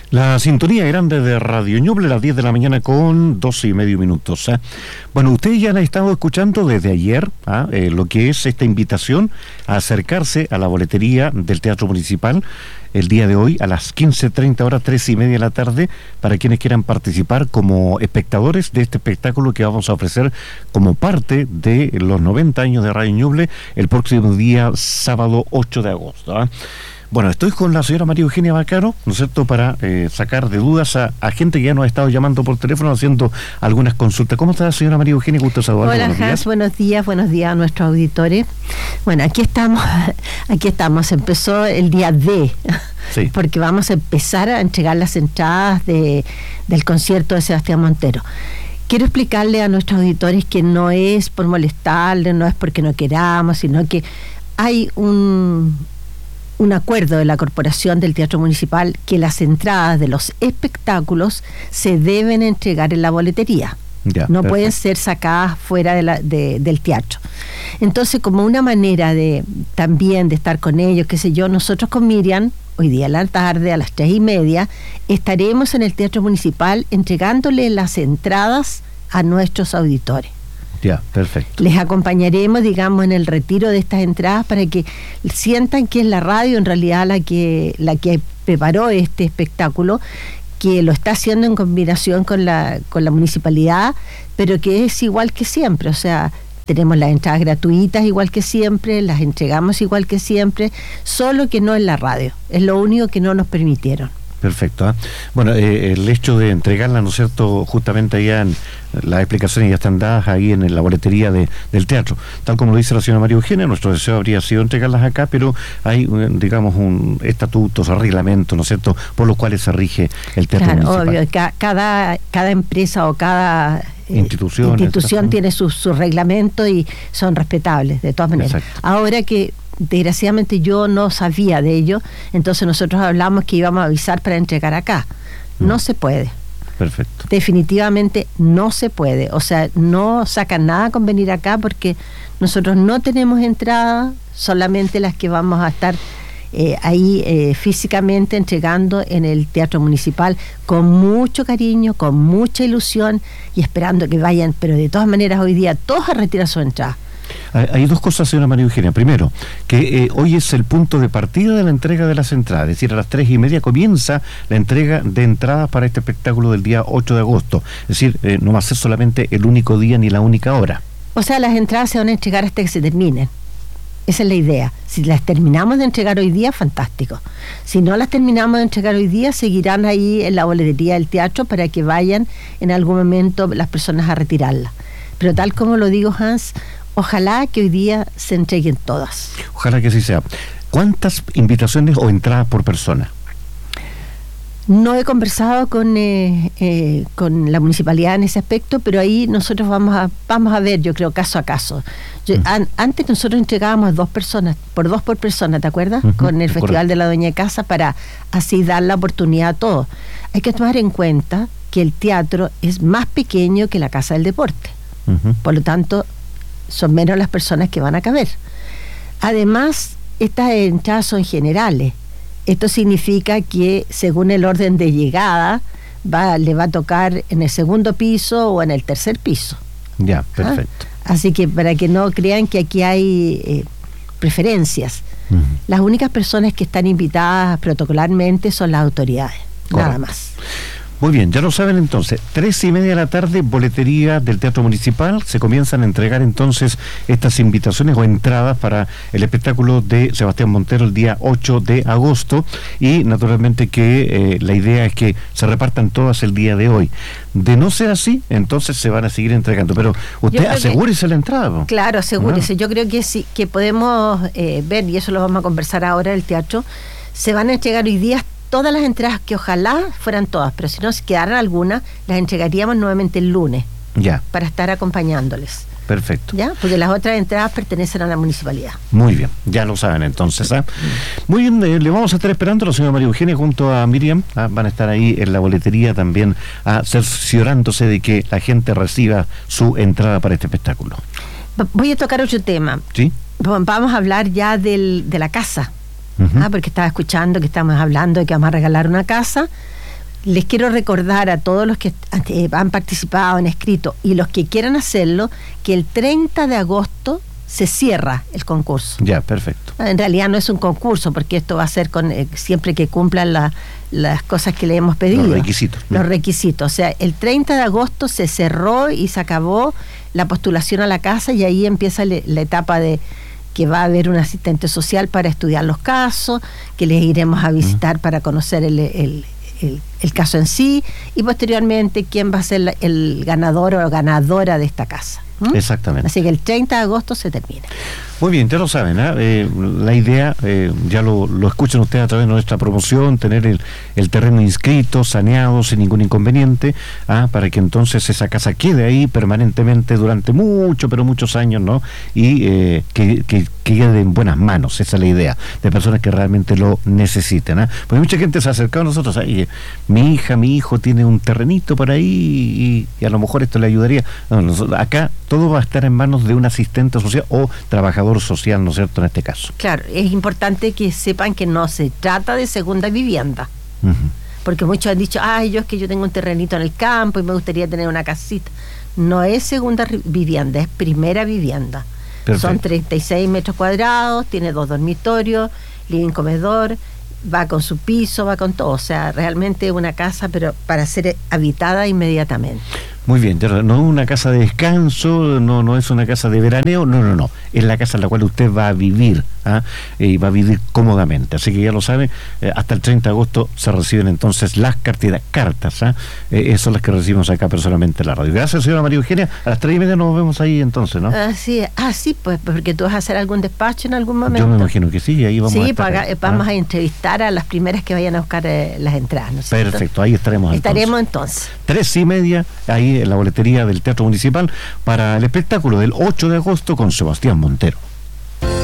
La sintonía grande de Radio Ñuble, a las 10 de la mañana con 12:30. Bueno, ustedes ya han estado escuchando desde ayer lo que es esta invitación a acercarse a la boletería del Teatro Municipal el día de hoy a las 15:30 horas, 3:30 de la tarde, para quienes quieran participar como espectadores de este espectáculo que vamos a ofrecer como parte de los 90 años de Radio Ñuble el próximo día sábado 8 de agosto. Bueno, estoy con la señora María Eugenia Vaccaro, ¿no es cierto?, para sacar de dudas a gente que ya nos ha estado llamando por teléfono haciendo algunas consultas. ¿Cómo está, señora María Eugenia? Gusto saludarla. Hola, Hans, buenos días a nuestros auditores. Bueno, aquí estamos, empezó el día D, sí, porque vamos a empezar a entregar las entradas del concierto de Sebastián Montero. Quiero explicarle a nuestros auditores que no es por molestarle, no es porque no queramos, sino que hay un acuerdo de la Corporación del Teatro Municipal que las entradas de los espectáculos se deben entregar en la boletería. Ya, no perfecto. Pueden ser sacadas fuera del teatro. Entonces, como una manera también de estar con ellos, qué sé yo, nosotros con Miriam, hoy día en la tarde a las 3:30, estaremos en el Teatro Municipal entregándole las entradas a nuestros auditores. Ya, perfecto. Les acompañaremos, digamos, en el retiro de estas entradas para que sientan que es la radio en realidad la que preparó este espectáculo, que lo está haciendo en combinación con la municipalidad, pero que es igual que siempre. O sea, tenemos las entradas gratuitas igual que siempre, las entregamos igual que siempre, solo que no en la radio. Es lo único que no nos permitieron. Perfecto. Bueno, el hecho de entregarla, ¿no es cierto?, justamente allá en las explicaciones ya están dadas ahí en la boletería del teatro. Tal como lo dice la señora María Eugenia, nuestro deseo habría sido entregarlas acá, pero hay, digamos, un estatutos, reglamentos, ¿no es cierto?, por los cuales se rige el teatro municipal. Obvio, cada empresa o cada institución tiene sus reglamentos y son respetables, de todas maneras. Exacto. Ahora que desgraciadamente yo no sabía de ello, entonces nosotros hablamos que íbamos a avisar para entregar acá. No se puede. Perfecto. Definitivamente no se puede. O sea, no sacan nada con venir acá porque nosotros no tenemos entrada, solamente las que vamos a estar ahí físicamente entregando en el Teatro Municipal con mucho cariño, con mucha ilusión y esperando que vayan, pero de todas maneras hoy día todos a retirar su entrada. Hay dos cosas, señora María Eugenia. Primero, que hoy es el punto de partida de la entrega de las entradas, es decir, a las 3:30 comienza la entrega de entradas para este espectáculo del día 8 de agosto. Es decir, no va a ser solamente el único día ni la única hora. O sea, las entradas se van a entregar hasta que se terminen. Esa es la idea. Si las terminamos de entregar hoy día, fantástico. Si no las terminamos de entregar hoy día, seguirán ahí en la boletería del teatro para que vayan en algún momento las personas a retirarlas. Pero tal como lo digo, Hans, ojalá que hoy día se entreguen todas. Ojalá que así sea. ¿Cuántas invitaciones o entradas por persona? No he conversado con la municipalidad en ese aspecto, pero ahí nosotros vamos a ver, yo creo, caso a caso. Antes nosotros entregábamos 2 personas, por persona, ¿te acuerdas? Con el Festival de la Doña de Casa, para así dar la oportunidad a todos. Hay que tomar en cuenta que el teatro es más pequeño que la Casa del Deporte. Por lo tanto, son menos las personas que van a caber. Además, estas entradas son generales. Esto significa que según el orden de llegada le va a tocar en el segundo piso o en el tercer piso. Ya, perfecto. Así que para que no crean que aquí hay preferencias. Las únicas personas que están invitadas protocolarmente son las autoridades. Correcto. Nada más. Muy bien, ya lo saben entonces, 3:30 de la tarde, boletería del Teatro Municipal, se comienzan a entregar entonces estas invitaciones o entradas para el espectáculo de Sebastián Montero el día 8 de agosto y naturalmente que la idea es que se repartan todas el día de hoy. De no ser así, entonces se van a seguir entregando, pero usted asegúrese la entrada, ¿no? Claro, asegúrese, yo creo que sí, que podemos ver, y eso lo vamos a conversar ahora en el teatro, se van a entregar hoy día todas las entradas, que ojalá fueran todas, pero si no se quedaran algunas, las entregaríamos nuevamente el lunes. Ya. Para estar acompañándoles. Perfecto. ¿Ya? Porque las otras entradas pertenecen a la municipalidad. Muy bien, ya lo saben entonces. Muy bien, le vamos a estar esperando a la señora María Eugenia junto a Miriam. Van a estar ahí en la boletería también cerciorándose de que la gente reciba su entrada para este espectáculo. Voy a tocar otro tema. ¿Sí? Vamos a hablar ya de la casa. Porque estaba escuchando que estamos hablando de que vamos a regalar una casa. les quiero recordar a todos los que han participado, han escrito, y los que quieran hacerlo, que el 30 de agosto se cierra el concurso. Ya, perfecto. En realidad no es un concurso, porque esto va a ser con siempre que cumplan las cosas que le hemos pedido. Los requisitos. Los requisitos. O sea, el 30 de agosto se cerró y se acabó la postulación a la casa, y ahí empieza la etapa de que va a haber un asistente social para estudiar los casos, que les iremos a visitar para conocer el caso en sí, y posteriormente quién va a ser el ganador o ganadora de esta casa. Exactamente. Así que el 30 de agosto se termina. Muy bien, ya lo saben, la idea, ya lo escuchan ustedes a través de nuestra promoción, tener el terreno inscrito, saneado, sin ningún inconveniente, para que entonces esa casa quede ahí permanentemente durante muchos años, ¿no? Y que quede en buenas manos, esa es la idea, de personas que realmente lo necesiten. Porque mucha gente se ha acercado a nosotros, mi hija, mi hijo tiene un terrenito por ahí y a lo mejor esto le ayudaría. No, acá todo va a estar en manos de un asistente social o trabajador social, ¿no es cierto?, en este caso. Claro, es importante que sepan que no se trata de segunda vivienda. Uh-huh. Porque muchos han dicho, es que yo tengo un terrenito en el campo y me gustaría tener una casita. No es segunda vivienda, es primera vivienda. Perfecto. Son 36 metros cuadrados, tiene 2 dormitorios, living, comedor, va con su piso, va con todo. O sea, realmente una casa, pero para ser habitada inmediatamente. Muy bien, no es una casa de descanso, no es una casa de veraneo, no, es la casa en la cual usted va a vivir, y va a vivir cómodamente. Así que ya lo saben, hasta el 30 de agosto se reciben entonces las cartas, son las que recibimos acá personalmente en la radio. Gracias, señora María Eugenia, a las 3:30 nos vemos ahí entonces, ¿no? Sí, pues porque tú vas a hacer algún despacho en algún momento. Yo me imagino que sí, y ahí vamos a estar. Sí, vamos a entrevistar a las primeras que vayan a buscar las entradas, ¿no es cierto? Perfecto, ahí estaremos entonces. 3:30, ahí en la boletería del Teatro Municipal para el espectáculo del 8 de agosto con Sebastián Montero.